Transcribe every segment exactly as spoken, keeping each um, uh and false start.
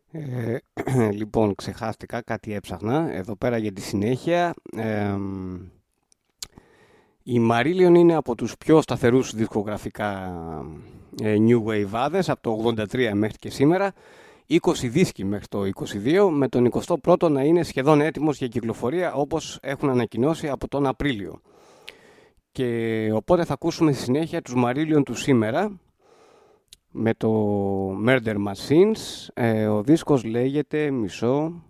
Ε, λοιπόν, ξεχάστηκα, κάτι έψαχνα. Εδώ πέρα για τη συνέχεια. Ε, η Marillion είναι από τους πιο σταθερούς δισκογραφικά ε, New Wave-άδες, από το ογδόντα τρία μέχρι και σήμερα. είκοσι δίσκοι μέχρι το είκοσι δύο, με τον εικοστό πρώτο να είναι σχεδόν έτοιμος για κυκλοφορία, όπως έχουν ανακοινώσει από τον Απρίλιο. Και οπότε θα ακούσουμε στη συνέχεια τους Marillion του σήμερα, με το Murder Machines. Ε, ο δίσκος λέγεται μισό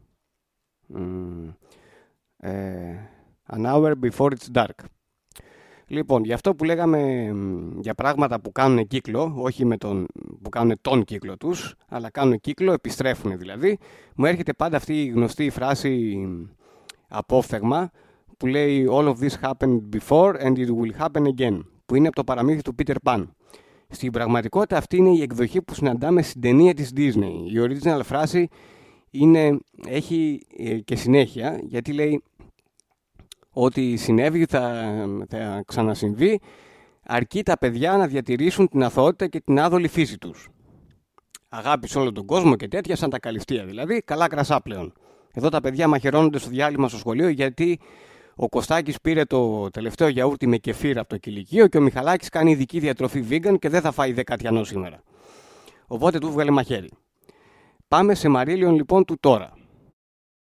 ε, An Hour Before It's Dark. Λοιπόν, για αυτό που λέγαμε, για πράγματα που κάνουν κύκλο, όχι με τον, που κάνουν τον κύκλο τους, αλλά κάνουν κύκλο, επιστρέφουν δηλαδή, μου έρχεται πάντα αυτή η γνωστή φράση απόφθεγμα που λέει All of this happened before and it will happen again, που είναι από το παραμύθι του Peter Pan. Στην πραγματικότητα αυτή είναι η εκδοχή που συναντάμε στην ταινία της Disney. Η original φράση είναι, έχει και συνέχεια, γιατί λέει ότι συνέβη θα, θα ξανασυμβεί, αρκεί τα παιδιά να διατηρήσουν την αθωότητα και την άδολη φύση τους. Αγάπη σε όλο τον κόσμο και τέτοια, σαν τα καλυστία δηλαδή, καλά κρασά πλέον. Εδώ τα παιδιά μαχαιρώνονται στο διάλειμμα στο σχολείο γιατί ο Κωστάκης πήρε το τελευταίο γιαούρτι με κεφίρ από το κηλικείο και ο Μιχαλάκης κάνει ειδική διατροφή vegan και δεν θα φάει δεκατιανό σήμερα. Οπότε του βγάλε μαχαίρι. Πάμε σε Marillion λοιπόν του τώρα.